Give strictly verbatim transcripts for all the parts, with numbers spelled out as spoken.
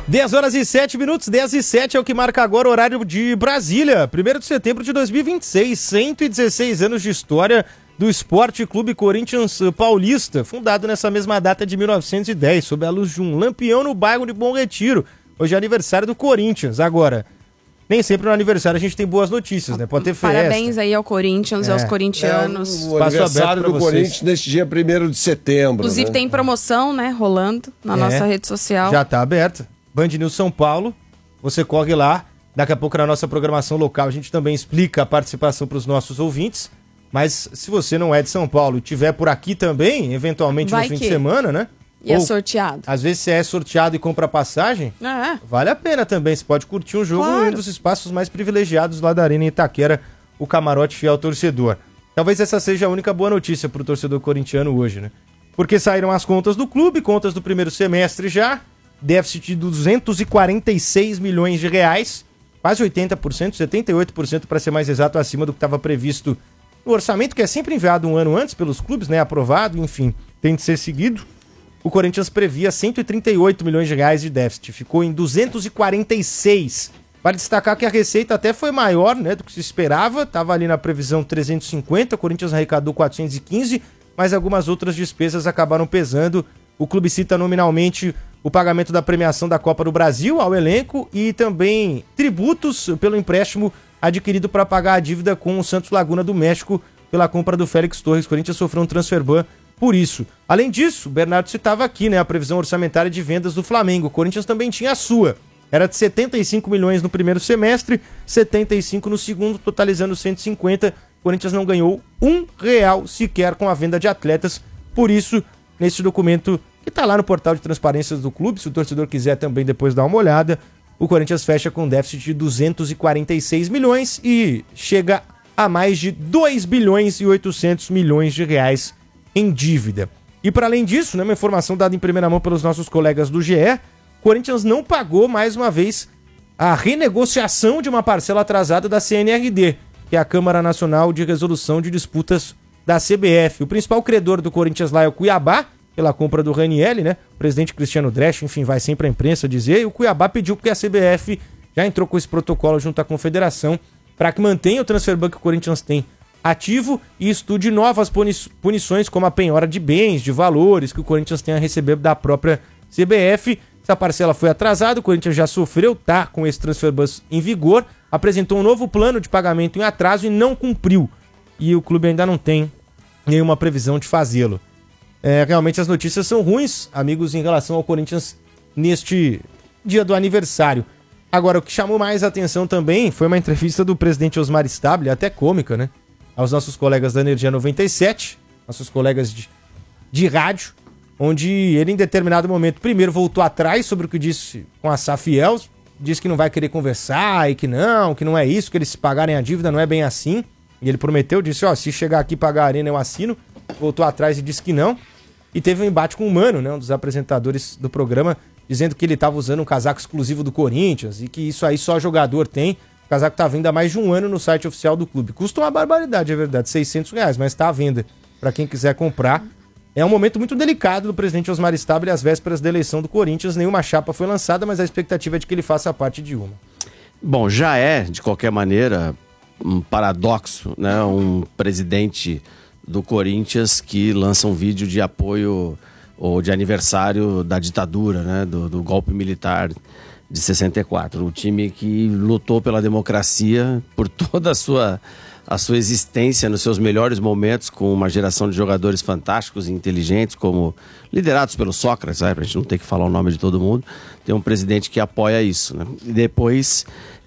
dez horas e sete minutos, dez e sete é o que marca agora o horário de Brasília. primeiro de setembro de dois mil e vinte e seis, cento e dezesseis anos de história do Esporte Clube Corinthians Paulista, fundado nessa mesma data de mil novecentos e dez, sob a luz de um lampião no bairro de Bom Retiro. Hoje é aniversário do Corinthians. Agora, nem sempre no aniversário a gente tem boas notícias, né? Pode ter festa. Parabéns aí ao Corinthians, é. aos corintianos. É, o aniversário do Corinthians neste dia primeiro de setembro. Inclusive né? tem promoção, né, rolando na é. nossa rede social. Já tá aberta. Band News São Paulo, você corre lá. Daqui a pouco na nossa programação local a gente também explica a participação para os nossos ouvintes. Mas se você não é de São Paulo e estiver por aqui também, eventualmente Vai no fim que... de semana, né? E Ou, é sorteado. Às vezes você é sorteado e compra passagem, é. vale a pena também. Você pode curtir um jogo claro. em um dos espaços mais privilegiados lá da Arena Itaquera, o Camarote Fiel Torcedor. Talvez essa seja a única boa notícia para o torcedor corintiano hoje, né? Porque saíram as contas do clube, contas do primeiro semestre já, déficit de duzentos e quarenta e seis milhões de reais, quase oitenta por cento, setenta e oito por cento para ser mais exato, acima do que estava previsto no orçamento, que é sempre enviado um ano antes pelos clubes, né? Aprovado, enfim, tem de ser seguido. O Corinthians previa cento e trinta e oito milhões de reais de déficit, ficou em duzentos e quarenta e seis. Vale destacar que a receita até foi maior, né, do que se esperava, estava ali na previsão trezentos e cinquenta, o Corinthians arrecadou quatrocentos e quinze, mas algumas outras despesas acabaram pesando. O clube cita nominalmente o pagamento da premiação da Copa do Brasil ao elenco e também tributos pelo empréstimo adquirido para pagar a dívida com o Santos Laguna do México pela compra do Félix Torres. O Corinthians sofreu um transfer ban por isso. Além disso, o Bernardo citava aqui, né, a previsão orçamentária de vendas do Flamengo. O Corinthians também tinha a sua. Era de setenta e cinco milhões no primeiro semestre, setenta e cinco no segundo, totalizando cento e cinquenta. O Corinthians não ganhou um real sequer com a venda de atletas. Por isso, nesse documento que está lá no portal de transparências do clube, se o torcedor quiser também depois dar uma olhada, o Corinthians fecha com um déficit de duzentos e quarenta e seis milhões e chega a mais de dois bilhões e oitocentos milhões de reais em dívida. E para além disso, né, uma informação dada em primeira mão pelos nossos colegas do G E, o Corinthians não pagou mais uma vez a renegociação de uma parcela atrasada da C N R D, que é a Câmara Nacional de Resolução de Disputas da C B F. O principal credor do Corinthians lá é o Cuiabá, pela compra do Ranieri, né? O presidente Cristiano Dresch, enfim, vai sempre à imprensa dizer, e o Cuiabá pediu porque a C B F já entrou com esse protocolo junto à Confederação para que mantenha o transfer ban que o Corinthians tem ativo e estude novas punições, como a penhora de bens, de valores que o Corinthians tem a receber da própria C B F. Essa parcela foi atrasada, o Corinthians já sofreu, tá com esse transfer ban em vigor, apresentou um novo plano de pagamento em atraso e não cumpriu. E o clube ainda não tem nenhuma previsão de fazê-lo. É, realmente as notícias são ruins, amigos, em relação ao Corinthians neste dia do aniversário. Agora, o que chamou mais atenção também foi uma entrevista do presidente Osmar Stabile, até cômica, né? Aos nossos colegas da Energia noventa e sete, nossos colegas de, de rádio, onde ele em determinado momento primeiro voltou atrás sobre o que disse com a Safiel, disse que não vai querer conversar e que não, que não é isso, que eles pagarem a dívida não é bem assim. E ele prometeu, disse, ó, se chegar aqui e pagar a arena eu assino. Voltou atrás e disse que não. E teve um embate com o Mano, né, um dos apresentadores do programa, dizendo que ele estava usando um casaco exclusivo do Corinthians e que isso aí só jogador tem. O casaco tá à venda há mais de um ano no site oficial do clube. Custa uma barbaridade, é verdade, seiscentos reais, mas tá à venda para quem quiser comprar. É um momento muito delicado do presidente Osmar Stabile às vésperas da eleição do Corinthians. Nenhuma chapa foi lançada, mas a expectativa é de que ele faça parte de uma. Bom, já é, de qualquer maneira, um paradoxo, né? Um presidente do Corinthians que lança um vídeo de apoio ou de aniversário da ditadura, né? Do, do golpe militar de sessenta e quatro. O time que lutou pela democracia por toda a sua, a sua existência nos seus melhores momentos, com uma geração de jogadores fantásticos e inteligentes, como liderados pelo Sócrates, né? Pra gente não ter que falar o nome de todo mundo. Tem um presidente que apoia isso, né? E depois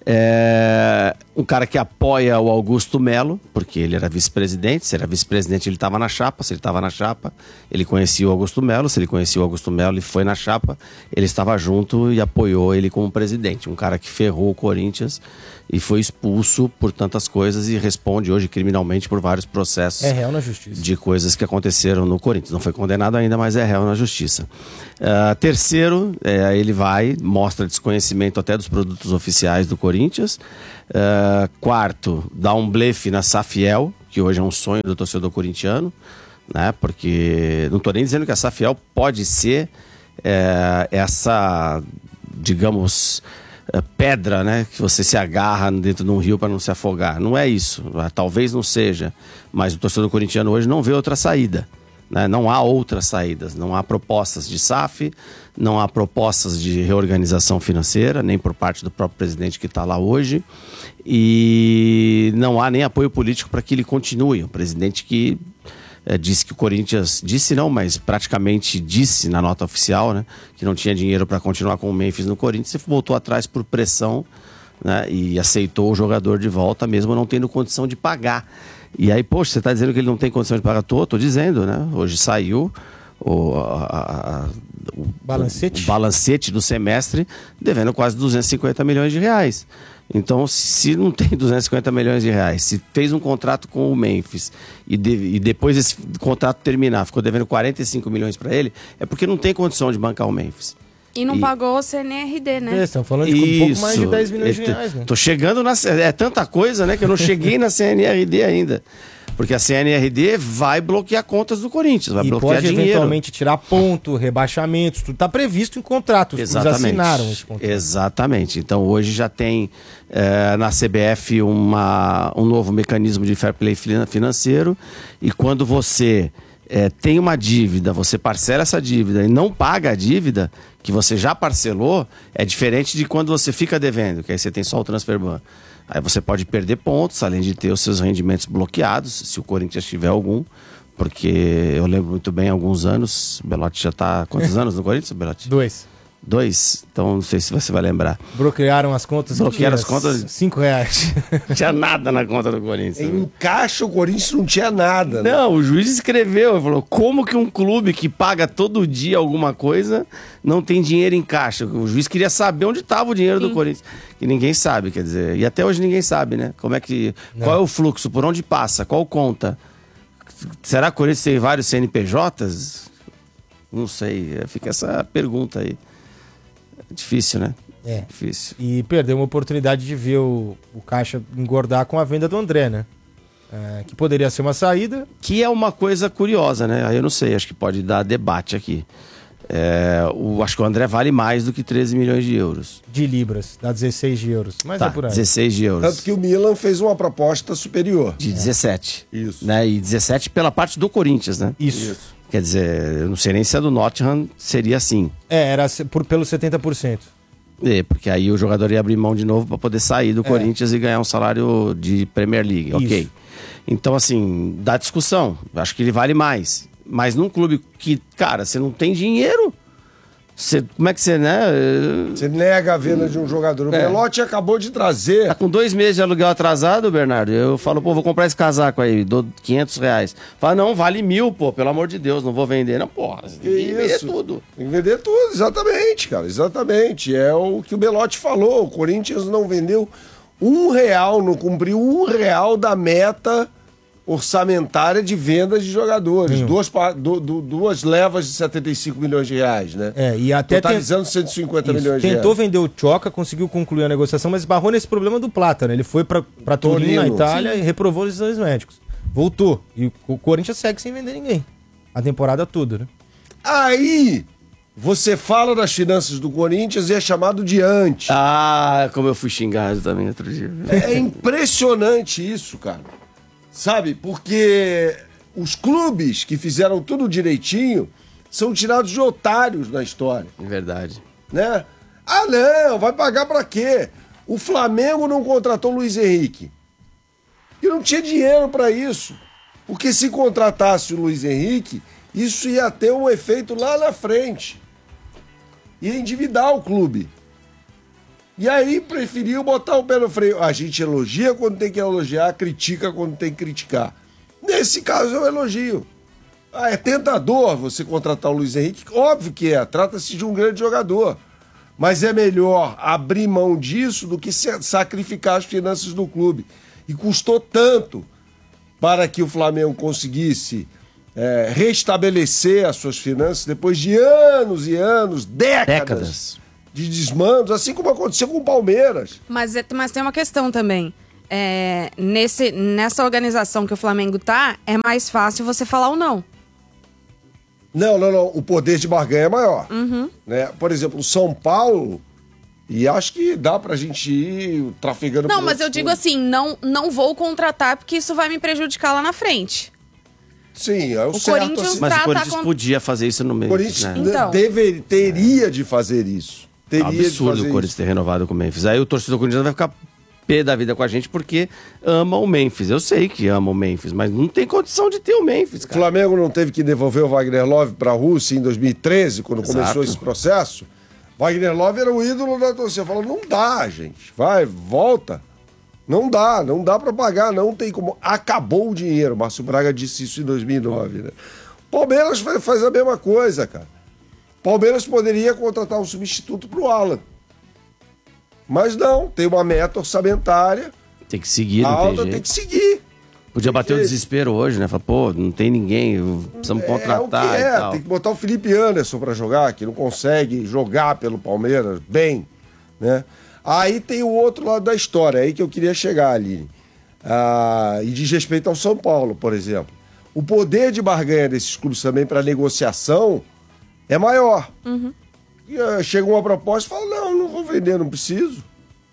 é um cara que apoia o Augusto Melo, porque ele era vice-presidente. Se ele era vice-presidente, ele estava na chapa. Se ele estava na chapa, ele conhecia o Augusto Melo. Se ele conhecia o Augusto Melo e foi na chapa, ele estava junto e apoiou ele como presidente. Um cara que ferrou o Corinthians e foi expulso por tantas coisas e responde hoje criminalmente por vários processos. É réu na justiça. De coisas que aconteceram no Corinthians. Não foi condenado ainda, mas é réu na justiça. Uh, terceiro, é, ele vai, mostra desconhecimento até dos produtos oficiais do Corinthians. Uh, quarto, dá um blefe na Safiel, que hoje é um sonho do torcedor corintiano, né? Porque não estou nem dizendo que a Safiel pode ser é, essa digamos, pedra, né? Que você se agarra dentro de um rio para não se afogar. Não é isso. Talvez não seja. Mas o torcedor corintiano hoje não vê outra saída. Né? Não há outras saídas. Não há propostas de S A F, não há propostas de reorganização financeira, nem por parte do próprio presidente que está lá hoje. E não há nem apoio político para que ele continue. Um presidente que é, disse que o Corinthians... Disse não, mas praticamente disse na nota oficial, né, que não tinha dinheiro para continuar com o Memphis no Corinthians. E voltou atrás por pressão, né, e aceitou o jogador de volta, mesmo não tendo condição de pagar. E aí, poxa, você está dizendo que ele não tem condição de pagar? Tô, tô dizendo, né? Hoje saiu o, a, a, o, balancete. o balancete do semestre devendo quase duzentos e cinquenta milhões de reais. Então, se não tem duzentos e cinquenta milhões de reais, se fez um contrato com o Memphis e, de, e depois esse contrato terminar, ficou devendo quarenta e cinco milhões para ele, é porque não tem condição de bancar o Memphis. E não e... pagou o C N R D, né? É, estão falando de um pouco mais de dez milhões de reais, né? Tô chegando na... É tanta coisa, né, que eu não cheguei na C N R D ainda. Porque a C N R D vai bloquear contas do Corinthians, vai e bloquear pode dinheiro. Eventualmente tirar ponto, rebaixamentos, tudo está previsto em contratos. Exatamente. Eles assinaram esse contrato. Exatamente. Então hoje já tem é, na C B F uma, um novo mecanismo de fair play financeiro, e quando você é, tem uma dívida, você parcela essa dívida e não paga a dívida que você já parcelou, é diferente de quando você fica devendo, que aí você tem só o transfer ban. Aí você pode perder pontos, além de ter os seus rendimentos bloqueados, se o Corinthians tiver algum, porque eu lembro muito bem, há alguns anos, o Belotti já está... Quantos anos no Corinthians, Belotti? Dois. Dois? Então não sei se você vai lembrar. Bloquearam as contas. Bloquearam as contas. Cinco reais. Não tinha nada na conta do Corinthians. Em caixa o Corinthians não tinha nada. Né? Não, o juiz escreveu, ele falou, como que um clube que paga todo dia alguma coisa não tem dinheiro em caixa? O juiz queria saber onde estava o dinheiro Sim. do Corinthians. E ninguém sabe, quer dizer, e até hoje ninguém sabe, né? Como é que, não. Qual é o fluxo, por onde passa, qual conta? Será que o Corinthians tem vários C N P Js? Não sei, fica essa pergunta aí. Difícil, né? É. Difícil. E perdeu uma oportunidade de ver o, o Caixa engordar com a venda do André, né? É, que poderia ser uma saída. Que é uma coisa curiosa, né? Aí eu não sei, acho que pode dar debate aqui. É, o, acho que o André vale mais do que treze milhões de euros. De libras, dá dezesseis de euros. Mas tá, é por aí. dezesseis de euros. Tanto que o Milan fez uma proposta superior. De dezessete. É. Isso. Né? E dezessete pela parte do Corinthians, né? Isso. Isso. Quer dizer, eu não sei nem se a do Nottingham seria assim. É, era por, pelo setenta por cento. É, porque aí o jogador ia abrir mão de novo para poder sair do é. Corinthians e ganhar um salário de Premier League. Isso. Ok. Então, assim, dá discussão. Acho que ele vale mais. Mas num clube que, cara, você não tem dinheiro... Você, como é que você, né? Você nega a venda de um jogador. O é. Belotti acabou de trazer. Tá com dois meses de aluguel atrasado, Bernardo. Eu falo, pô, vou comprar esse casaco aí, dou quinhentos reais. Fala, não, vale mil, pô, pelo amor de Deus, não vou vender. Não, porra, você tem que vender tudo. Tem que vender tudo, exatamente, cara, exatamente. É o que o Belotti falou. O Corinthians não vendeu um real, não cumpriu um real da meta orçamentária de vendas de jogadores. Hum. Duas, du, du, duas levas de setenta e cinco milhões de reais, né? É, e até totalizando cento e cinquenta Isso. milhões de reais. Tentou vender o Tchoca, conseguiu concluir a negociação, mas esbarrou nesse problema do Plata, né? Ele foi pra, pra Turim, na Itália, Sim. e reprovou os exames médicos. Voltou. E o Corinthians segue sem vender ninguém. A temporada toda, né? Aí... Você fala das finanças do Corinthians e é chamado de anti. Ah, como eu fui xingado também outro dia. É impressionante isso, cara. Sabe? Porque os clubes que fizeram tudo direitinho são tirados de otários na história. É verdade. Né? Ah, não, vai pagar pra quê? O Flamengo não contratou o Luiz Henrique. E não tinha dinheiro pra isso. Porque se contratasse o Luiz Henrique, isso ia ter um efeito lá na frente. Ia endividar o clube. E aí preferiu botar o pé no freio. A gente elogia quando tem que elogiar, critica quando tem que criticar. Nesse caso eu elogio. Ah, é tentador você contratar o Luiz Henrique? Óbvio que é, trata-se de um grande jogador. Mas é melhor abrir mão disso do que sacrificar as finanças do clube. E custou tanto para que o Flamengo conseguisse é, restabelecer as suas finanças depois de anos e anos, décadas. décadas. de desmandos, assim como aconteceu com o Palmeiras. Mas, mas tem uma questão também. É, nesse, nessa organização que o Flamengo tá, é mais fácil você falar ou não. Não, não, não. O poder de barganha é maior. Uhum. Né? Por exemplo, o São Paulo E acho que dá pra gente ir trafegando. Não, por mas eu outros digo clubes. assim, não, não vou contratar porque isso vai me prejudicar lá na frente. Sim, é o, O certo. Corinthians assim. Mas Tá, o Corinthians tá com- podia fazer isso no O Memphis, Corinthians né? Então. deve- teria de fazer isso. É um Teria de absurdo fazer o Corinthians isso. ter renovado com o Memphis. Aí o torcedor corintiano vai ficar pé da vida com a gente porque ama o Memphis. Eu sei que ama o Memphis, mas não tem condição de ter o Memphis, O cara. Flamengo não teve que devolver o Wagner Love para a Rússia em dois mil e treze, quando Exato. começou esse processo. Wagner Love era o ídolo da torcida. Falou, não dá, gente. Vai, volta. Não dá, não dá para pagar, não tem como. Acabou o dinheiro. Márcio Braga disse isso em dois mil e nove, né? Palmeiras faz faz a mesma coisa, cara. Palmeiras poderia contratar um substituto pro Alan. Mas não, tem uma meta orçamentária. Tem que seguir, A não tem alta jeito. tem que seguir. Podia bater o que- desespero hoje, né? Falar, pô, não tem ninguém, precisamos É o que contratar e é, tal. tem que botar o Felipe Anderson pra jogar, que não consegue jogar pelo Palmeiras bem, né? Aí tem o outro lado da história, aí que eu queria chegar, Aline. Ah, e diz respeito ao São Paulo, por exemplo. O poder de barganha desses clubes também para negociação é maior. E, ah, chega uma proposta e fala, não, não vou vender, não preciso.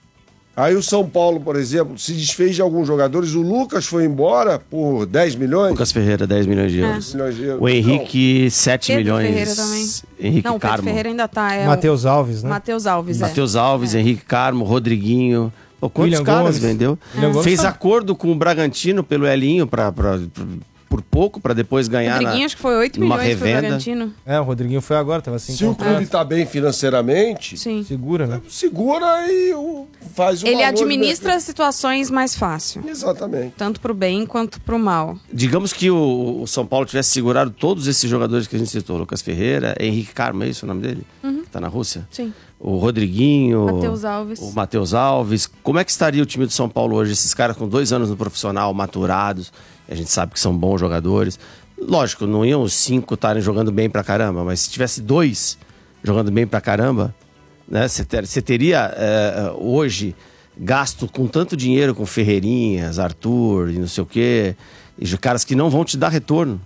Aí o São Paulo, por exemplo, se desfez de alguns jogadores. O Lucas foi embora por dez milhões. Lucas Ferreira, dez milhões de euros. milhões de euros. O Henrique, sete Pedro milhões. Ferreira também. Henrique não, o Pedro Carmo. Ferreira ainda tá. É Matheus Alves, o né? Matheus Alves, é. Matheus Alves, Henrique Carmo, Rodriguinho. Pô, quantos William caras Gomes. vendeu? William Gomes Fez tá- acordo com o Bragantino pelo Elinho pra, pra, pra- por pouco pra depois ganhar Rodriguinho na, acho que foi oito numa milhões pro revenda. Bragantino. É, o Rodriguinho foi agora, tava assim. Se o clube tá bem financeiramente, Sim. Segura, né? segura e o- faz o Ele valor de administra as mercado. situações mais fácil. Exatamente. Tanto pro bem quanto pro mal. Digamos que o, o São Paulo tivesse segurado todos esses jogadores que a gente citou. Lucas Ferreira, Henrique Carmo, é isso o nome dele? Que tá na Rússia? Sim. O Rodriguinho. Matheus Alves. O Matheus Alves. Como é que estaria o time do São Paulo hoje? Esses caras com dois anos no profissional, maturados. A gente sabe que são bons jogadores. Lógico, não iam os cinco estarem jogando bem pra caramba, mas se tivesse dois jogando bem pra caramba, né? Você ter, você teria é, hoje gasto com tanto dinheiro com Ferreirinhas, Arthur e não sei o quê, e de caras que não vão te dar retorno.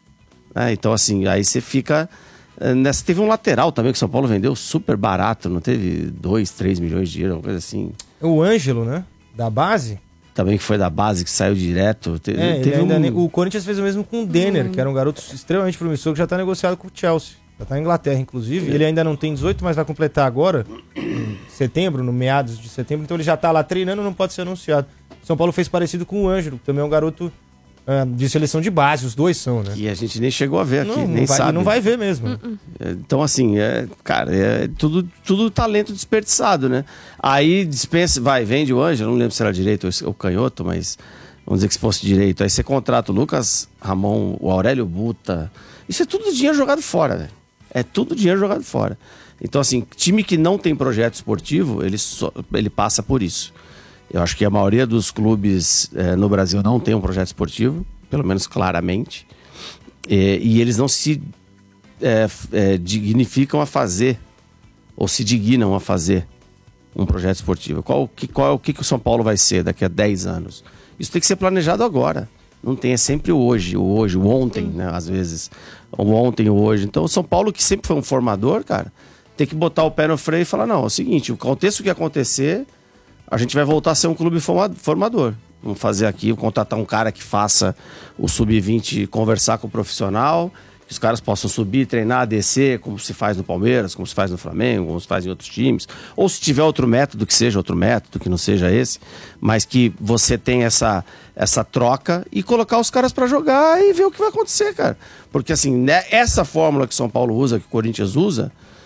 Né? Então, assim, aí você fica. é, Nessa, teve um lateral também que o São Paulo vendeu super barato, não teve dois, três milhões de euros, uma coisa assim. O Ângelo, né? Da base. Também que foi da base, que saiu direto. Te- É, ele teve ainda um... ne- O Corinthians fez o mesmo com o Denner, que era um garoto extremamente promissor, que já tá negociado com o Chelsea. Já tá na Inglaterra, inclusive. Ele ainda não tem dezoito, mas vai completar agora, em setembro, no meados de setembro. Então ele já tá lá treinando, não pode ser anunciado. São Paulo fez parecido com o Ângelo, que também é um garoto ah, de seleção de base. Os dois são, né? E a gente nem chegou a ver aqui, Não, nem não vai, sabe. não vai ver mesmo. É, Então, assim, é, cara, é tudo, tudo talento desperdiçado, né? Aí dispensa, vai, vende o Ângelo, não lembro se era direito ou o canhoto, mas vamos dizer que se fosse direito. Aí você contrata o Lucas Ramon, o Aurélio Buta. Isso é tudo dinheiro jogado fora, velho. É tudo dinheiro jogado fora. Então, assim, time que não tem projeto esportivo, ele, só, ele passa por isso. Eu acho que a maioria dos clubes eh, no Brasil não tem um projeto esportivo, pelo menos claramente. E, e eles não se é, é, dignificam a fazer, ou se dignam a fazer um projeto esportivo. Qual, que, qual é o que, que o São Paulo vai ser daqui a dez anos? Isso tem que ser planejado agora. Não tem, é sempre o hoje, o hoje, o ontem, né? Às vezes. O ontem, o hoje. Então, o São Paulo, que sempre foi um formador, cara, tem que botar o pé no freio e falar, não, é o seguinte, aconteça o que acontecer, a gente vai voltar a ser um clube formador. Vamos fazer aqui, contratar um cara que faça o sub vinte conversar com o profissional, que os caras possam subir, treinar, descer, como se faz no Palmeiras, como se faz no Flamengo, como se faz em outros times. Ou se tiver outro método, que seja outro método, que não seja esse, mas que você tenha essa, essa troca e colocar os caras pra jogar e ver o que vai acontecer, cara. Porque assim, né, essa fórmula que o São Paulo usa, que o Corinthians usa,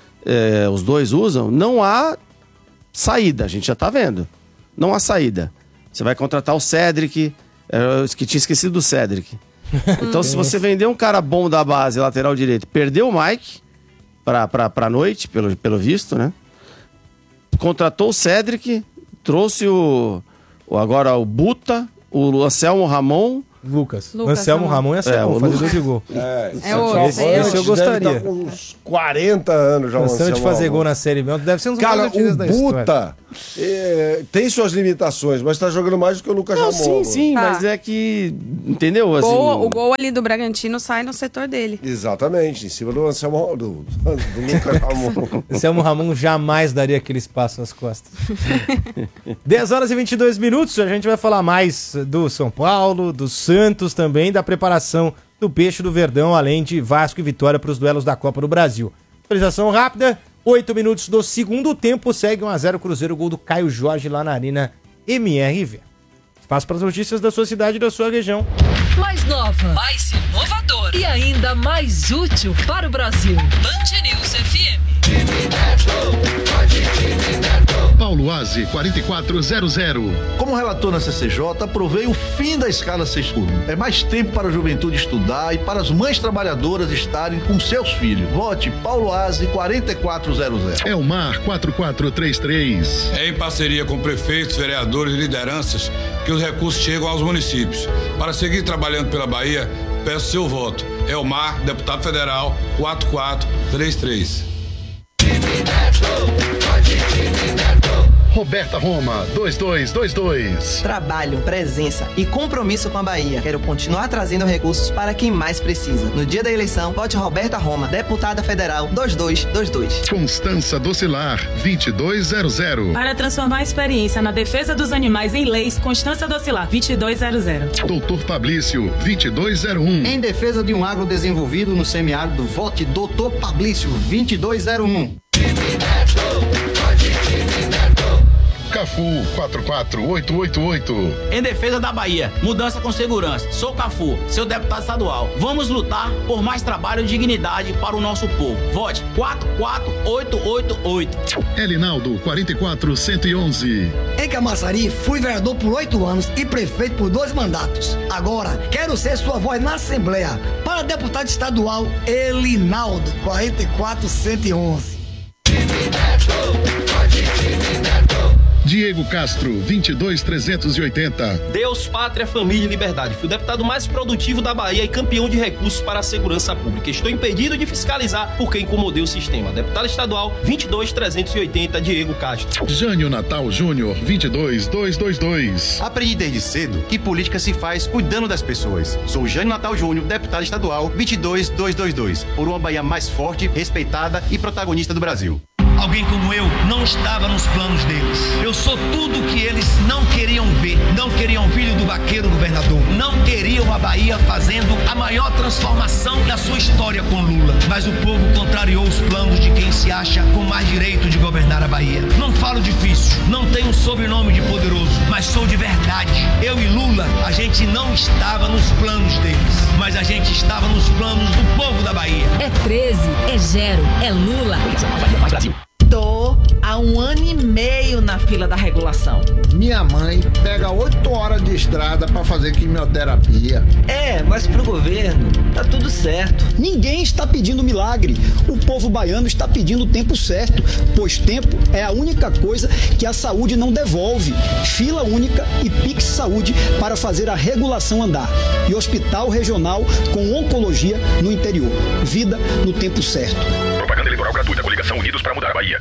é, os dois usam, não há saída, a gente já tá vendo. Não há saída. Você vai contratar o Cédric, eu que tinha esquecido do Cédric. Então, se você vender um cara bom da base, lateral direito, perdeu o Mike pra, pra, pra noite, pelo, pelo visto, né? Contratou o Cédric, trouxe o, o agora o Buta, o Anselmo Ramon. Lucas. Lucas Anselmo Ramon. Ramon e É, Anselmo, o fazedor Lucas. de gol. É, É o- São esse Paulo eu deve gostaria. estar com uns quarenta anos já. o Cansando de Anselmo fazer Ramon. gol na Série B, deve ser um dos Cara, mais antigos o da história. Buta é, tem suas limitações, mas tá jogando mais do que o Lucas Não, Ramon. sim, sim, Tá. mas é que, entendeu? Assim, Gol- o gol ali do Bragantino sai no setor dele. Exatamente, em cima do Anselmo do, do Lucas Ramon. Anselmo Ramon jamais daria aquele espaço nas costas. dez horas e vinte e dois minutos, a gente vai falar mais do São Paulo, do Santos também, da preparação do Peixe do Verdão, além de Vasco e Vitória para os duelos da Copa do Brasil. Atualização rápida, oito minutos do segundo tempo, segue um a zero Cruzeiro, gol do Caio Jorge lá na Arena M R V. Espaço para as notícias da sua cidade e da sua região. Mais nova, mais inovador e ainda mais útil para o Brasil. Band News F M. Paulo Aze, quarenta e quatro zero zero. Como relator na C C J, aprovei o fim da escala seis por um. É mais tempo para a juventude estudar e para as mães trabalhadoras estarem com seus filhos. Vote Paulo Aze, quarenta e quatro zero zero. Elmar, quatro quatro três três. É em parceria com prefeitos, vereadores e lideranças que os recursos chegam aos municípios. Para seguir trabalhando pela Bahia, peço seu voto. Elmar, deputado federal, quatro quatro três três. Roberta Roma, dois dois dois dois. Trabalho, presença e compromisso com a Bahia. Quero continuar trazendo recursos para quem mais precisa. No dia da eleição, vote Roberta Roma, deputada federal, dois dois dois dois. Constança Docilar, vinte e dois zero zero. Para transformar a experiência na defesa dos animais em leis, Constância Docilar, vinte e dois zero zero. Doutor Pablício, vinte e dois zero um. Em defesa de um agro desenvolvido no semiárido, vote Doutor Pablício, vinte e dois zero um. Cafu, quatro quatro oito oito oito. Em defesa da Bahia, mudança com segurança. Sou Cafu, seu deputado estadual. Vamos lutar por mais trabalho e dignidade para o nosso povo. Vote quatro quatro oito oito oito. Elinaldo, quarenta e quatro cento e onze. Em Camaçari, fui vereador por oito anos e prefeito por dois mandatos. Agora, quero ser sua voz na Assembleia. Para deputado estadual, Elinaldo, quarenta e quatro cento e onze. Diego Castro, vinte e dois trezentos e oitenta. Deus, Pátria, Família e Liberdade. Fui o deputado mais produtivo da Bahia e campeão de recursos para a segurança pública. Estou impedido de fiscalizar porque incomodei o sistema. Deputado estadual, vinte e dois trezentos e oitenta, Diego Castro. Jânio Natal Júnior, vinte e dois duzentos e vinte e dois. Aprendi desde cedo que política se faz cuidando das pessoas. Sou Jânio Natal Júnior, deputado estadual, vinte e dois duzentos e vinte e dois, por uma Bahia mais forte, respeitada e protagonista do Brasil. Alguém como eu não estava nos planos deles. Eu sou tudo que eles não queriam ver. Não queriam filho do vaqueiro governador. Não queriam a Bahia fazendo a maior transformação da sua história com Lula. Mas o povo contrariou os planos de quem se acha com mais direito de governar a Bahia. Não falo difícil, não tenho sobrenome de poderoso, mas sou de verdade. Eu e Lula, a gente não estava nos planos deles, mas a gente estava nos planos do povo da Bahia. É treze, é Gero, é Lula. Tô há um ano e meio na fila da regulação. Minha mãe pega oito horas de estrada para fazer quimioterapia. É, mas pro governo tá tudo certo. Ninguém está pedindo milagre. O povo baiano está pedindo o tempo certo, pois tempo é a única coisa que a saúde não devolve. Fila única e Pix Saúde para fazer a regulação andar. E hospital regional com oncologia no interior. Vida no tempo certo. Propaganda eleitoral gratuita. Coligação Unidos para mudar a Bahia.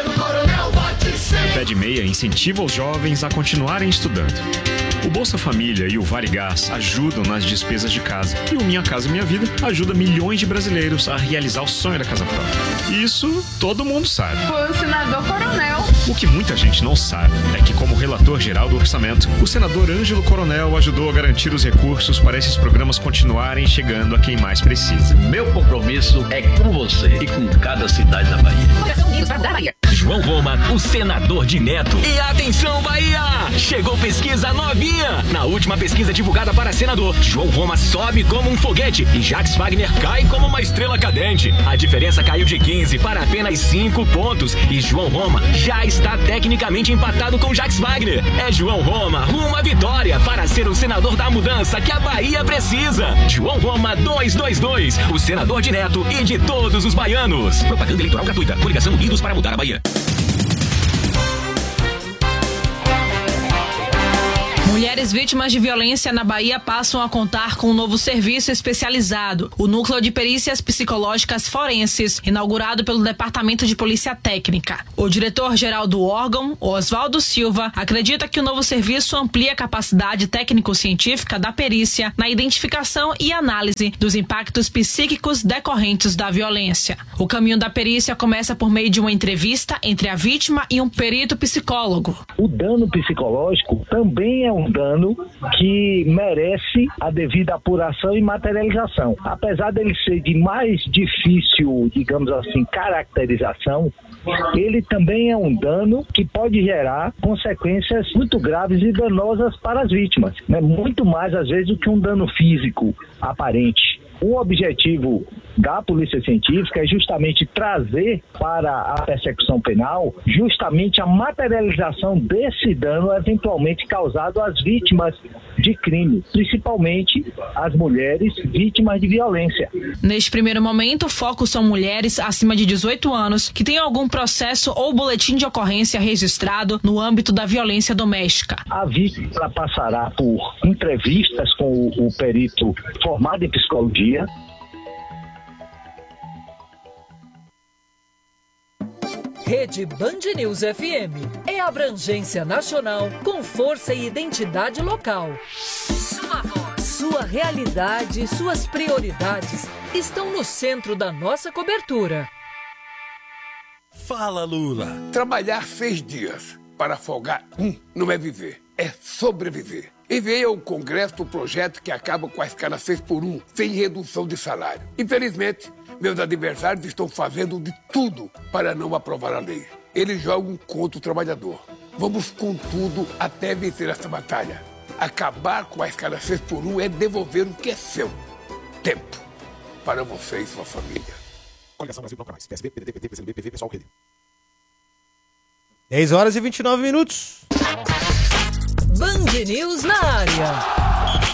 O Pé de Meia incentiva os jovens a continuarem estudando. O Bolsa Família e o Vale Gás ajudam nas despesas de casa. E o Minha Casa Minha Vida ajuda milhões de brasileiros a realizar o sonho da casa própria. Isso todo mundo sabe. Foi o senador Coronel. O que muita gente não sabe é que, como relator geral do orçamento, o senador Ângelo Coronel ajudou a garantir os recursos para esses programas continuarem chegando a quem mais precisa. Meu compromisso é com você e com cada cidade da Bahia. João Roma, o senador de Neto. E atenção, Bahia! Chegou pesquisa novinha. Na última pesquisa divulgada para senador, João Roma sobe como um foguete e Jacques Wagner cai como uma estrela cadente. A diferença caiu de quinze para apenas cinco pontos e João Roma já está tecnicamente empatado com Jacques Wagner. É João Roma rumo à vitória para ser o senador da mudança que a Bahia precisa. João Roma duzentos e vinte e dois, o senador de Neto e de todos os baianos. Propaganda eleitoral gratuita. Coligação Unidos para mudar a Bahia. Mulheres vítimas de violência na Bahia passam a contar com um novo serviço especializado, o Núcleo de Perícias Psicológicas Forenses, inaugurado pelo Departamento de Polícia Técnica. O diretor-geral do órgão, Oswaldo Silva, acredita que o novo serviço amplia a capacidade técnico-científica da perícia na identificação e análise dos impactos psíquicos decorrentes da violência. O caminho da perícia começa por meio de uma entrevista entre a vítima e um perito psicólogo. O dano psicológico também é um dano que merece a devida apuração e materialização. Apesar dele ser de mais difícil, digamos assim, caracterização, ele também é um dano que pode gerar consequências muito graves e danosas para as vítimas, né? Muito mais, às vezes, do que um dano físico aparente. O objetivo da polícia científica é justamente trazer para a persecução penal justamente a materialização desse dano eventualmente causado às vítimas de crime, principalmente as mulheres vítimas de violência. Neste primeiro momento, o foco são mulheres acima de dezoito anos que têm algum processo ou boletim de ocorrência registrado no âmbito da violência doméstica. A vítima passará por entrevistas com o, o perito formado em psicologia. Rede Band News F M é abrangência nacional com força e identidade local. Sua voz, sua realidade, suas prioridades estão no centro da nossa cobertura. Fala, Lula. Trabalhar seis dias para folgar um não é viver, é sobreviver. Enviei ao Congresso o projeto que acaba com a escala seis por um, sem redução de salário. Infelizmente, meus adversários estão fazendo de tudo para não aprovar a lei. Eles jogam contra o trabalhador. Vamos com tudo até vencer essa batalha. Acabar com a escala seis por um é devolver o que é seu. Tempo. Para você e sua família. Coligação Brasil Bloco Mais. P S B, P D T, P T, P C M B, P V, Pessoal, Rede. dez horas e vinte e nove minutos. Band News na área.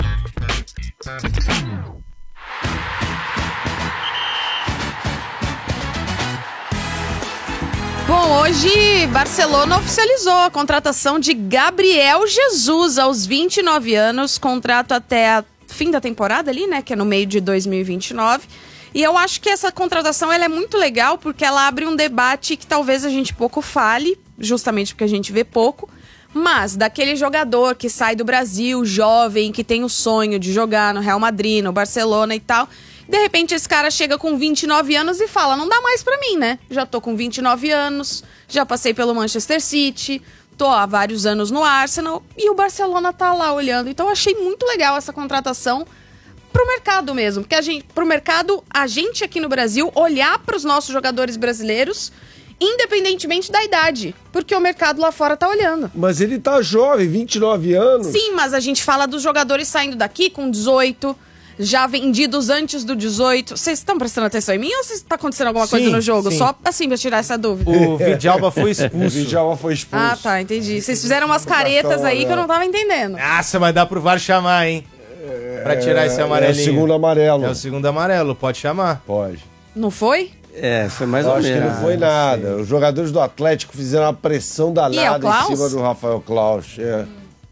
Bom, hoje Barcelona oficializou a contratação de Gabriel Jesus aos vinte e nove anos, contrato até a fim da temporada ali, né, que é no meio de dois mil e vinte e nove. E eu acho que essa contratação ela é muito legal porque ela abre um debate que talvez a gente pouco fale, justamente porque a gente vê pouco, mas daquele jogador que sai do Brasil, jovem, que tem o sonho de jogar no Real Madrid, no Barcelona e tal. De repente esse cara chega com vinte e nove anos e fala, não dá mais pra mim, né? Já tô com vinte e nove anos, já passei pelo Manchester City, tô há vários anos no Arsenal e o Barcelona tá lá olhando. Então eu achei muito legal essa contratação pro mercado mesmo, porque a gente, pro mercado, a gente aqui no Brasil olhar pros nossos jogadores brasileiros, independentemente da idade, porque o mercado lá fora tá olhando. Mas ele tá jovem, vinte e nove anos. Sim, mas a gente fala dos jogadores saindo daqui com dezoito, já vendidos antes do dezoito. Vocês estão prestando atenção em mim ou tá acontecendo alguma sim, coisa no jogo? Sim. Só assim pra tirar essa dúvida. O Vidalba foi expulso. O Vidalba foi expulso. Ah, tá, entendi. Vocês fizeram umas caretas aí que eu não tava entendendo. Nossa, mas dá pro V A R chamar, hein? Pra tirar esse amarelinho. É o segundo amarelo. É o segundo amarelo, pode chamar? Pode. Não foi? É, foi mais eu ou acho menos. Acho que não foi nada. Sim. Os jogadores do Atlético fizeram uma pressão danada é em cima do Rafael Klaus. É.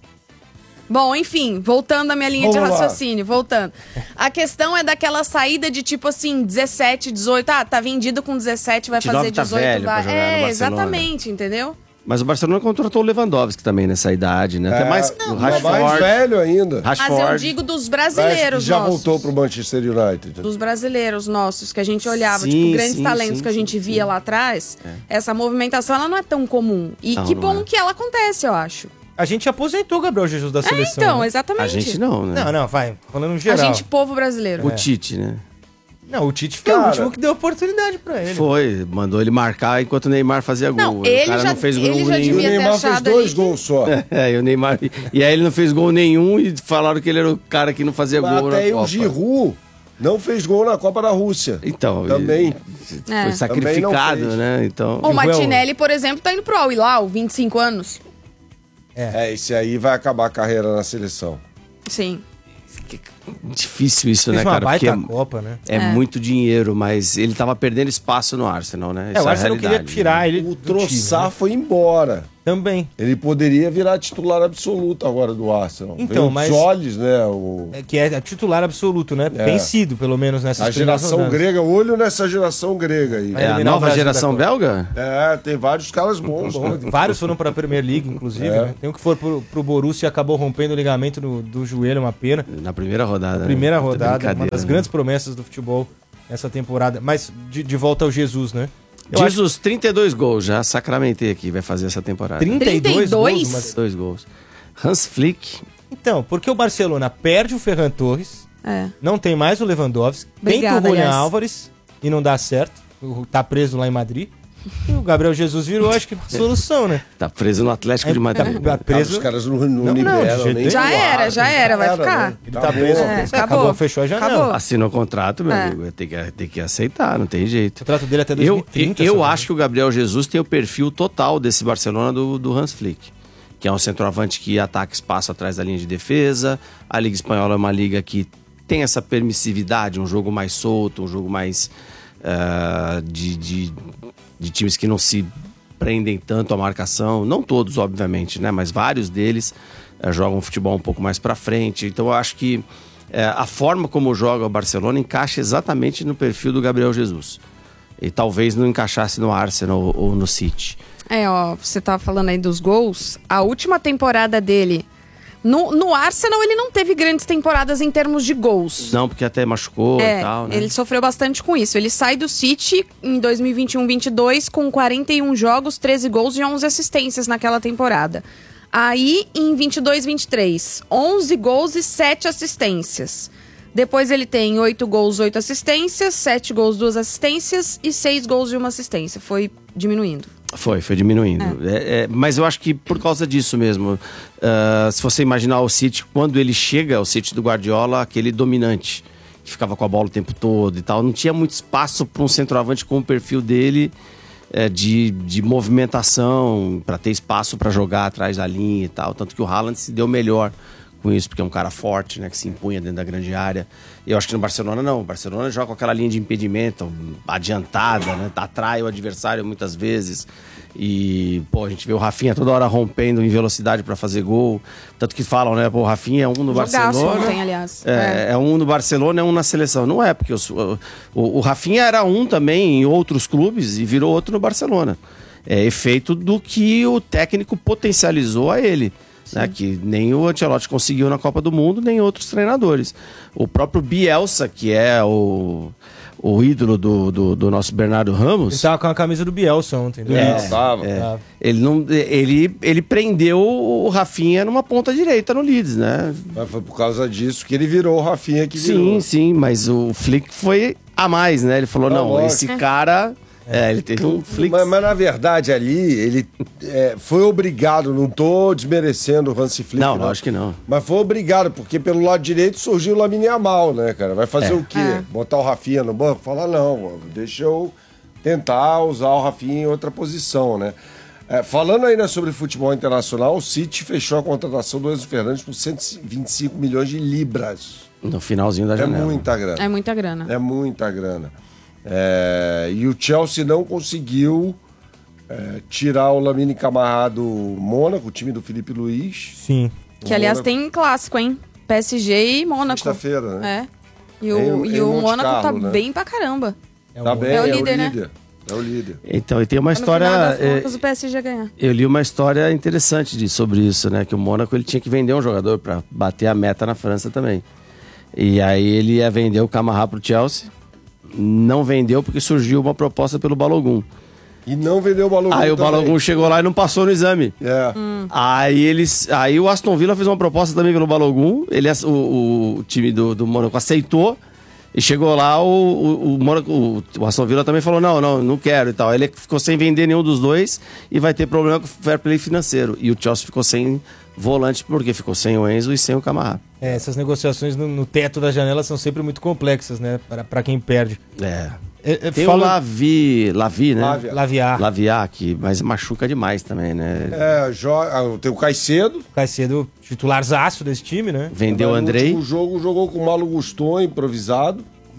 Bom, enfim, voltando à minha linha Vamos de lá. raciocínio, voltando. A questão é daquela saída de tipo assim, dezessete, dezoito, ah, tá vendido com dezessete, vai fazer tá dezoito, velho vai. pra jogar É, no Barcelona. exatamente, entendeu? Mas o Barcelona contratou o Lewandowski também nessa idade, né? É, Até mais não, o Rashford. mais velho ainda. Mas Rashford. eu digo dos brasileiros já nossos. voltou pro Manchester United. Dos brasileiros nossos, que a gente olhava, Sim, tipo, grandes sim, talentos sim, que a gente sim, via sim. lá atrás, É. essa movimentação, ela não é tão comum. E Não, que não bom é. que ela acontece, eu acho. A gente aposentou o Gabriel Jesus da seleção. É, então, né? exatamente. A gente não, né? Não, não, vai. Falando no geral. A gente, povo brasileiro. O Tite, né? Não, o Tite foi Cara, o último que deu oportunidade pra ele. Foi, mandou ele marcar enquanto o Neymar fazia Não, gol. ele o cara já- não fez ele gol já nenhum. E o devia ter Neymar fez achado dois ali que- gols só. É, e o Neymar. E aí ele não fez gol nenhum e falaram que ele era o cara que não fazia Mas gol na até Copa. o Giroud não fez gol na Copa da Rússia. Então, Também. foi É. sacrificado, Também não fez. né? Então. O Martinelli, por exemplo, tá indo pro Al Hilal, vinte e cinco anos. É, esse aí vai acabar a carreira na seleção. Sim. Difícil isso, Fez né, uma cara? baita Porque Copa, né? é, É. muito dinheiro, mas ele tava perdendo espaço no Arsenal, né? É, Essa o Arsenal a queria realidade, tirar né? ele O do Trossard time, né? foi embora. Também. Ele poderia virar titular absoluto agora do Arsenal. Então, Veio mas... os olhos, né? O... É, que é titular absoluto, né? É. Tem sido, pelo menos, nessas A geração grega, olho nessa geração grega aí. É a nova geração belga? É, tem vários caras bons. Bom, vários foram para a Premier League, inclusive. É. Né? Tem um que foi pro, pro Borussia e acabou rompendo o ligamento do, do joelho, uma pena. Na primeira rodada. Na primeira né? rodada, uma das né? grandes promessas do futebol nessa temporada. Mas de, de volta ao Jesus, né? Eu Jesus, acho... trinta e dois gols, já sacramentei aqui, vai fazer essa temporada. trinta e dois gols? trinta e dois gols. Hans Flick. Então, porque o Barcelona perde o Ferran Torres, é. não tem mais o Lewandowski, Obrigada, tem o Julián aliás. Álvares e não dá certo, tá preso lá em Madrid. E o Gabriel Jesus virou, acho que, uma solução, né? Tá preso no Atlético é, de Madrid. Tá preso... Os caras não, não, não liberam, nem nem já era, já era, vai ficar. Né? Ele tá, tá preso. É, acabou. acabou, fechou a janela. Acabou. Assinou o contrato, meu É. amigo. Tem que, tem que aceitar, não tem jeito. O contrato dele é até dois mil e trinta. Eu, eu acho que o Gabriel Jesus tem o perfil total desse Barcelona do, do Hans Flick. Que é um centroavante que ataca espaço atrás da linha de defesa. A Liga Espanhola é uma liga que tem essa permissividade, um jogo mais solto, um jogo mais uh, de, de, de times que não se prendem tanto à marcação. Não todos, obviamente, né? Mas vários deles uh, jogam futebol um pouco mais pra frente. Então eu acho que uh, a forma como joga o Barcelona encaixa exatamente no perfil do Gabriel Jesus. E talvez não encaixasse no Arsenal ou, ou no City. É, ó, você tava falando aí dos gols. A última temporada dele... No, no Arsenal, ele não teve grandes temporadas em termos de gols. Não, porque até machucou é, e tal, né? Ele sofreu bastante com isso. Ele sai do City em dois mil e vinte e um vinte e dois com quarenta e um jogos, treze gols e onze assistências naquela temporada. Aí, em vinte e dois vinte e três, onze gols e sete assistências. Depois ele tem oito gols, oito assistências, sete gols, duas assistências e seis gols e uma assistência. Foi diminuindo. Foi, foi diminuindo. É. É, é, mas eu acho que por causa disso mesmo, uh, se você imaginar o City, quando ele chega, o City do Guardiola, aquele dominante, que ficava com a bola o tempo todo e tal, não tinha muito espaço para um centroavante com o perfil dele é, de, de movimentação, para ter espaço para jogar atrás da linha e tal. Tanto que o Haaland se deu melhor com isso, porque é um cara forte, né, que se impunha dentro da grande área. E eu acho que no Barcelona não, o Barcelona joga com aquela linha de impedimento adiantada, né, atrai o adversário muitas vezes. E, pô, a gente vê o Rafinha toda hora rompendo em velocidade para fazer gol. Tanto que falam, né, pô, o Rafinha é um no Jogaço Barcelona. Ontem, aliás. É, é. é um no Barcelona, é um na seleção. Não é, porque os, o, o, o Rafinha era um também em outros clubes e virou outro no Barcelona. É efeito do que o técnico potencializou a ele. Né, que nem o Ancelotti conseguiu na Copa do Mundo, nem outros treinadores. O próprio Bielsa, que é o, o ídolo do, do, do nosso Bernardo Ramos... Ele tava com a camisa do Bielsa ontem. Do é, Leeds. Tava. É, Tava. ele, não, ele, ele prendeu o Rafinha numa ponta direita no Leeds, né? Mas foi por causa disso que ele virou o Rafinha que sim, virou. Sim, sim, mas o Flick foi a mais, né? Ele falou, não, não esse cara... É, ele teve um Flick. Mas, mas na verdade ali, ele é, foi obrigado, não tô desmerecendo o Hansi Flick. Não, não, lógico que não. Mas foi obrigado, porque pelo lado direito surgiu o Lamine Yamal, né, cara? Vai fazer é. o quê? É. Botar o Rafinha no banco? Falar, não, deixa eu tentar usar o Rafinha em outra posição, né? É, falando ainda sobre futebol internacional, o City fechou a contratação do Enzo Fernandes por cento e vinte e cinco milhões de libras. No finalzinho da janela. É muita grana. É muita grana. É muita grana. É, e o Chelsea não conseguiu é, tirar o Lamine Camara do Mônaco, o time do Felipe Luiz. Sim. Que, aliás, tem um clássico, hein? P S G e Mônaco. Sexta-feira, né? É. E o, em, e em o Monte Mônaco tá Carlo, né? bem pra caramba. É tá bem, é o líder, é o líder, né? É o líder. Então, e tem uma No história... final das é, contas, o P S G ganhar. eu li uma história interessante de, sobre isso, né? Que o Mônaco ele tinha que vender um jogador para bater a meta na França também. E aí ele ia vender o Camara pro Chelsea. Não vendeu porque surgiu uma proposta pelo Balogun. E não vendeu o Balogun. Aí o também. Balogun chegou lá e não passou no exame. É. Hum. Aí eles, aí o Aston Villa fez uma proposta também pelo Balogun. Ele, o, o time do, do Mônaco aceitou. E chegou lá, o, o, o, Mônaco, o, o Aston Villa também falou, não, não, não quero e tal. Ele ficou sem vender nenhum dos dois e vai ter problema com o fair play financeiro. E o Chelsea ficou sem volante porque ficou sem o Enzo e sem o Camara. É, essas negociações no, no teto da janela são sempre muito complexas, né? Pra, pra quem perde. É. É, é Tem fala... o Lavi, Lavi, né? Lavia. Laviar. Laviar, que, mas machuca demais também, né? É, joga, tem o Caicedo. Caicedo, titularzaço desse time, né? Vendeu o No Andrei. último jogo jogou com o Malo Gusto improvisado.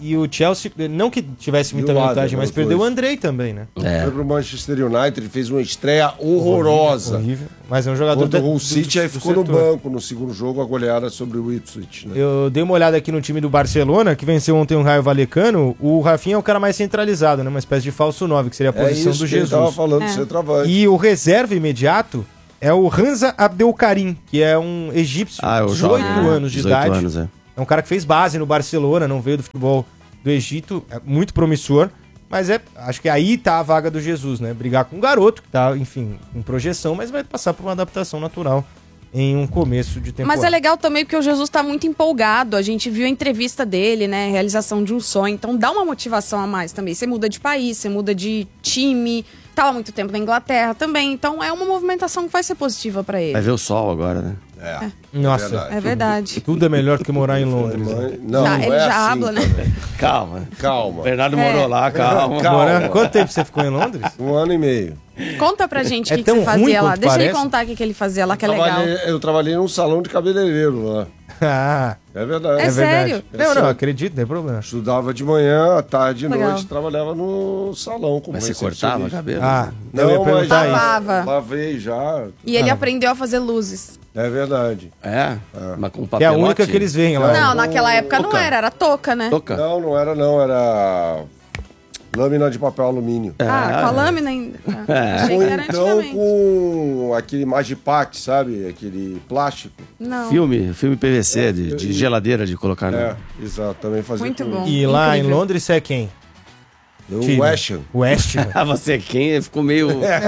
E o Chelsea, não que tivesse muita E o vantagem, Adam, mas os perdeu o dois. Andrei também, né? É. Foi pro Manchester United, ele fez uma estreia horrorosa. Horrível, horrível. Mas é um jogador Contra da- o Hull do- City, aí do ficou no setor. banco no segundo jogo, a goleada sobre o Ipswich. Né? Eu dei uma olhada aqui no time do Barcelona, que venceu ontem o Raio Vallecano. O Rafinha é o cara mais centralizado, né? Uma espécie de falso nove, que seria a É posição isso do que ele Jesus. tava falando, centroavante. E o reserva imediato é o Hamza Abdelkarim, que é um egípcio, Ah, é o dezoito jovem, né? anos de dezoito idade. anos, é. É um cara que fez base no Barcelona, não veio do futebol do Egito, é muito promissor, mas é, acho que aí tá a vaga do Jesus, né? Brigar com um garoto que tá, enfim, em projeção, mas vai passar por uma adaptação natural em um começo de temporada. Mas é legal também porque o Jesus tá muito empolgado. A gente viu a entrevista dele, né? Realização de um sonho. Então dá uma motivação a mais também. Você muda de país, você muda de time. Tava há muito tempo na Inglaterra também. Então é uma movimentação que vai ser positiva pra ele. Vai ver o sol agora, né? É. Nossa, É verdade. tudo é melhor do que morar em Londres. Mas- Não, Já- não ele é já assim habla, né? também. Calma. Calma. Bernardo É. morou lá, calma. Calma. Mora- Quanto tempo você ficou em Londres? Um ano e meio. Conta pra gente o É que, que tão você ruim fazia lá. quanto Deixa ele parece? contar o que, que ele fazia lá, que é legal. Trabalhei- eu trabalhei num salão de cabeleireiro lá. Ah, É verdade. É sério? É não, não, sério. acredito, não tem problema. Estudava de manhã, à tarde e Legal. noite, trabalhava no salão como Mas você recepcionista. cortava o cabelo? Ah, eu Não, ia mas perguntar isso. Lavava. lavei já. E ele Ah. aprendeu a fazer luzes. É verdade. É? Mas com Que é a papelote? única que eles veem lá. Não, naquela época não Toca. era, era touca, né? Toca? Não, não era não, era lâmina de papel alumínio. É. Ah, com a lâmina ainda. É. Achei Ou que era então antigamente. com aquele Magipack, sabe? Aquele plástico. Não. Filme, filme P V C, de, de geladeira de colocar, É, né? exato, também fazia Muito com bom. E lá Incrível. em Londres você é quem? O Time. West Ham. West Ham. Ah, você é quem? Ficou meio...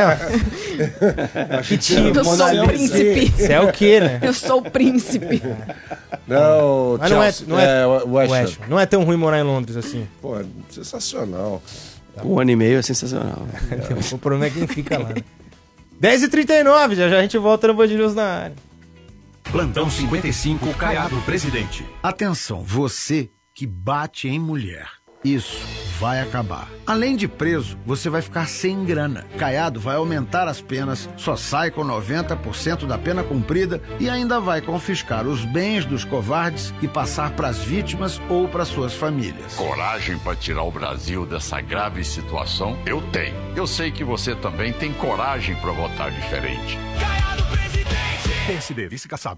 Que time? Eu sou o príncipe. Você é o quê, né? Eu sou o príncipe. Não, Mas não é, Chelsea, não é, é, o West Ham. West Ham. Não é tão ruim morar em Londres assim. Pô, é sensacional. Um ano e meio é sensacional. O problema é quem fica lá. Né? dez e trinta e nove, já já a gente volta no Band News na área. Plantão cinquenta e cinco, Caiado Presidente. Atenção, você que bate em mulher. Isso vai acabar. Além de preso, você vai ficar sem grana. Caiado vai aumentar as penas, só sai com noventa por cento da pena cumprida e ainda vai confiscar os bens dos covardes e passar para as vítimas ou para suas famílias. Coragem para tirar o Brasil dessa grave situação? Eu tenho. Eu sei que você também tem coragem para votar diferente. P S D, vice Kassab.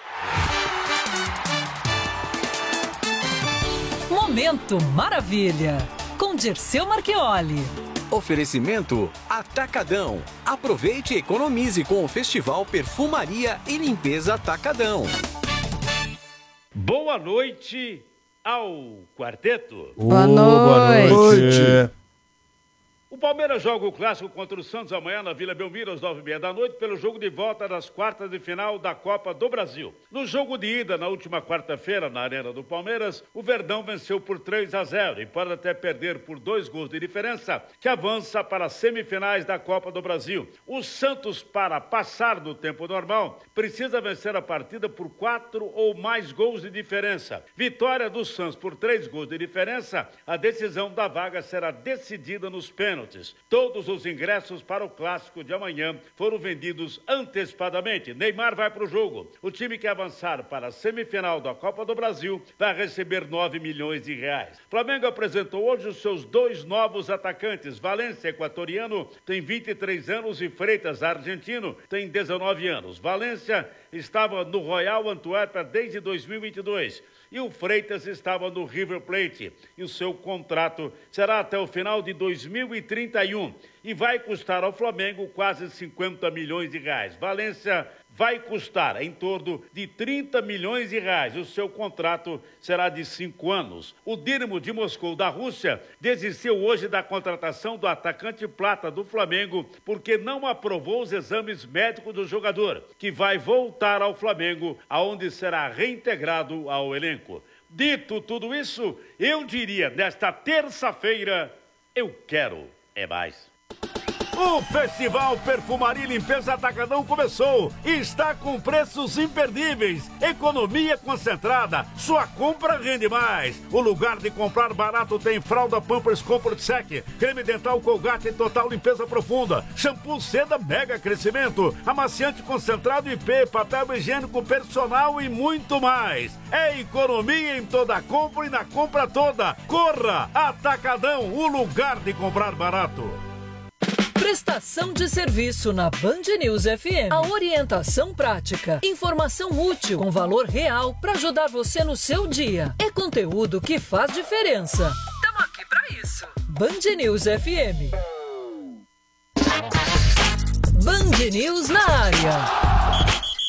Momento Maravilha, com Dirceu Marchioli. Oferecimento Atacadão. Aproveite e economize com o Festival Perfumaria e Limpeza Atacadão. Boa noite ao quarteto. Boa Ô, noite. Boa noite. O Palmeiras joga o clássico contra o Santos amanhã na Vila Belmiro às nove e meia da noite pelo jogo de volta das quartas de final da Copa do Brasil. No jogo de ida na última quarta-feira na Arena do Palmeiras, o Verdão venceu por três a zero e pode até perder por dois gols de diferença, que avança para as semifinais da Copa do Brasil. O Santos, para passar no tempo normal, precisa vencer a partida por quatro ou mais gols de diferença. Vitória do Santos por três gols de diferença, a decisão da vaga será decidida nos pênaltis. Todos os ingressos para o clássico de amanhã foram vendidos antecipadamente. Neymar vai para o jogo. O time que avançar para a semifinal da Copa do Brasil vai receber nove milhões de reais. Flamengo apresentou hoje os seus dois novos atacantes. Valência, equatoriano, tem vinte e três anos e Freitas, argentino, tem dezenove anos. Valência estava no Royal Antuérpia desde dois mil e vinte e dois. E o Freitas estava no River Plate e o seu contrato será até o final de dois mil e trinta e um e vai custar ao Flamengo quase cinquenta milhões de reais. Valência vai custar em torno de trinta milhões de reais. O seu contrato será de cinco anos. O Dínamo de Moscou da Rússia desistiu hoje da contratação do atacante plata do Flamengo porque não aprovou os exames médicos do jogador, que vai voltar ao Flamengo, aonde será reintegrado ao elenco. Dito tudo isso, eu diria, nesta terça-feira, eu quero é mais. O Festival Perfumaria e Limpeza Atacadão começou e está com preços imperdíveis. Economia concentrada, sua compra rende mais. O lugar de comprar barato tem fralda Pampers Comfort Sec, creme dental Colgate Total Limpeza Profunda, shampoo Seda Mega Crescimento, amaciante concentrado I P, papel higiênico personal e muito mais. É economia em toda compra e na compra toda. Corra! Atacadão, o lugar de comprar barato. Prestação de serviço na Band News F M. A orientação prática, informação útil com valor real para ajudar você no seu dia. É conteúdo que faz diferença. Estamos aqui para isso. Band News F M. Band News na área.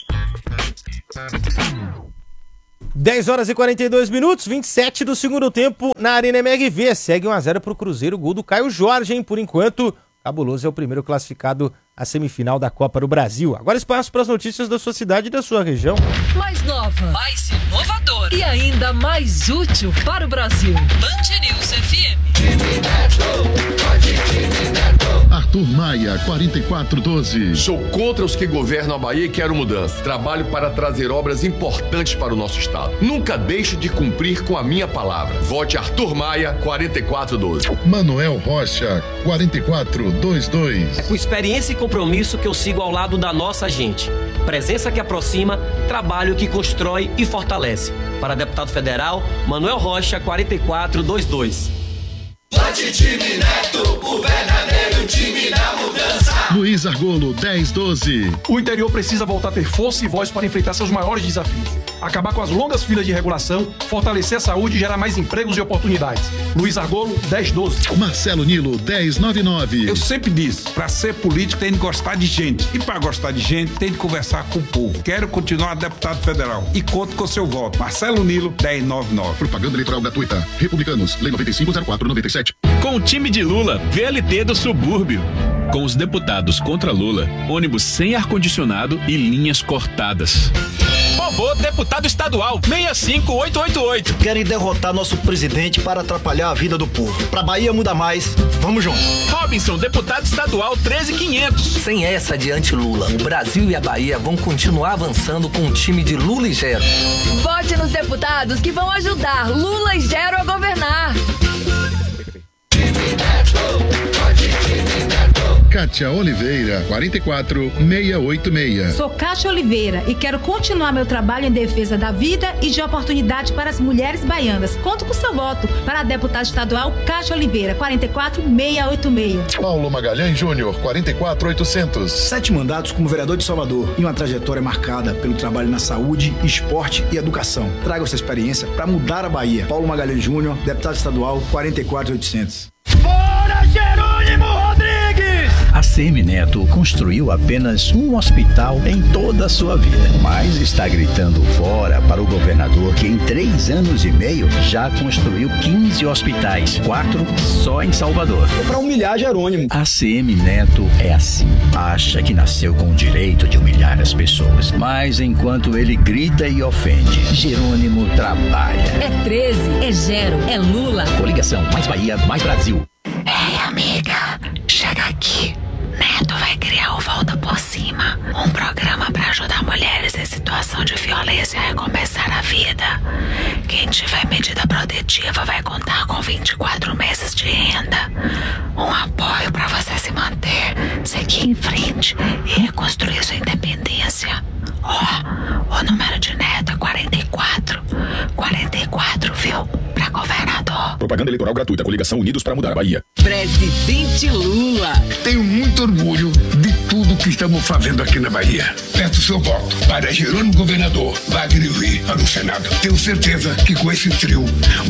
dez horas e quarenta e dois minutos, vinte e sete do segundo tempo na Arena M R V. Segue um a zero pro Cruzeiro, gol do Caio Jorge, hein? Por enquanto, Cabuloso é o primeiro classificado à semifinal da Copa do Brasil. Agora espaço para as notícias da sua cidade e da sua região. Mais nova, mais inovadora e ainda mais útil para o Brasil. Band News F M. Arthur Maia, quarenta e quatro doze. Sou contra os que governam a Bahia e quero mudança. Trabalho para trazer obras importantes para o nosso estado. Nunca deixo de cumprir com a minha palavra. Vote Arthur Maia, quarenta e quatro doze. Manuel Rocha, quarenta e quatro vinte e dois. É com experiência e compromisso que eu sigo ao lado da nossa gente. Presença que aproxima, trabalho que constrói e fortalece. Para deputado federal, Manuel Rocha, quarenta e quatro vinte e dois. Vote time Neto, o verdadeiro time da mudança. Luiz Argolo, dez doze. O interior precisa voltar a ter força e voz para enfrentar seus maiores desafios. Acabar com as longas filas de regulação, fortalecer a saúde e gerar mais empregos e oportunidades. Luiz Argolo, dez doze. Marcelo Nilo, dez noventa e nove. Eu sempre disse, para ser político tem de gostar de gente. E para gostar de gente tem de conversar com o povo. Quero continuar deputado federal e conto com seu voto. Marcelo Nilo, dez noventa e nove. Propaganda eleitoral gratuita. Republicanos, Lei noventa e cinco zero quatro noventa e sete. Com o time de Lula, V L T do subúrbio. Com os deputados contra Lula, ônibus sem ar-condicionado e linhas cortadas. Robô deputado estadual seis cinco oito oito oito. Querem derrotar nosso presidente para atrapalhar a vida do povo. Pra Bahia muda mais, vamos juntos. Robinson, deputado estadual treze quinhentos. Sem essa de anti-Lula, o Brasil e a Bahia vão continuar avançando com o time de Lula e Gero. Vote nos deputados que vão ajudar Lula e Gero a governar. Kátia Oliveira, quarenta e quatro seiscentos e oitenta e seis. Sou Kátia Oliveira e quero continuar meu trabalho em defesa da vida e de oportunidade para as mulheres baianas. Conto com seu voto para a deputada estadual Kátia Oliveira, quarenta e quatro seiscentos e oitenta e seis. Paulo Magalhães Júnior, quarenta e quatro oitocentos. Sete mandatos como vereador de Salvador e uma trajetória marcada pelo trabalho na saúde, esporte e educação. Traga essa experiência para mudar a Bahia. Paulo Magalhães Júnior, deputado estadual, quarenta e quatro oitocentos. Fora Jerônimo Rodrigues! A Semineto construiu apenas um hospital em toda a sua vida, mas está gritando fora para o governador que em três anos e meio já construiu quinze hospitais, quatro só em Salvador. É para humilhar Jerônimo. A Semineto é assim, acha que nasceu com o direito de humilhar as pessoas, mas enquanto ele grita e ofende, Jerônimo trabalha. É treze, é Gero, é Lula. Coligação Mais Bahia, Mais Brasil. Ei, amiga, chega aqui. Neto vai criar o Volta por Cima, um programa para ajudar mulheres em situação de violência a recomeçar a vida. Quem tiver medida protetiva vai contar com vinte e quatro meses de renda. Um apoio para você se manter, seguir em frente e reconstruir sua independência. Ó, oh, o número de Neto é quarenta e quatro. quarenta e quatro, viu? Pra governador. Propaganda eleitoral gratuita. Coligação Unidos para Mudar a Bahia. Presidente Lula. Tenho muito orgulho de tudo que estamos fazendo aqui na Bahia. Peço seu voto para Jerônimo Governador, Wagner Rio para o Senado. Tenho certeza que com esse trio